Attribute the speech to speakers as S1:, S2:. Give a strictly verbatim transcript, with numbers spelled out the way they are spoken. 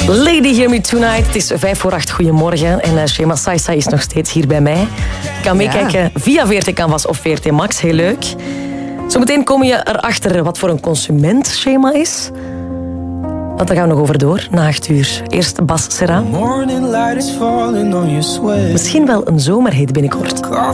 S1: Lady Hear Me Tonight. Het is vijf voor acht. Goedemorgen. En uh, Shema Saisai is nog steeds hier bij mij. Je kan meekijken ja. via V R T Canvas of V R T Max. Heel leuk. Zometeen kom je erachter wat voor een consument Shema is. Want daar gaan we nog over door, na acht uur. Eerst Bas Serra. Misschien wel een zomerhit binnenkort.